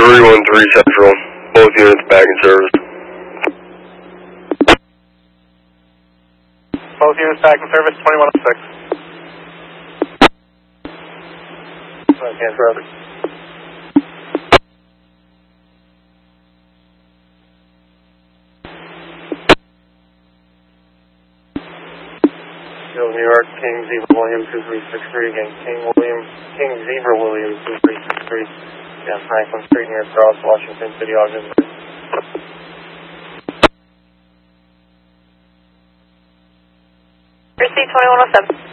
313 Central. Both units back in service. Both units back in service, 2106. Okay, brother. New York, King Zebra William 2363 again. King Zebra William 2363. Yeah, Franklin Street near Cross, Washington City, Ogden. Receipt 2107.